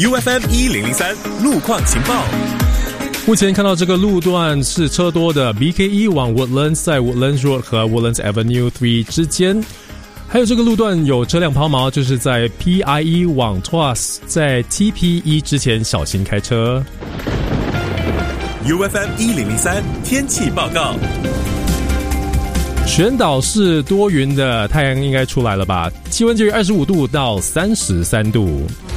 UFM 1003路况情报。 目前看到这个路段是车多的 BK1 往 Woodlands， 在 Woodlands Road 和 Woodlands Avenue 3之间。还有这个路段有车辆抛锚，就是在 PIE 往 Tuas， 在 TP1 之前小心开车。 UFM 1003天气报告。 全岛是多云的，太阳应该出来了吧？气温介于25度到33度。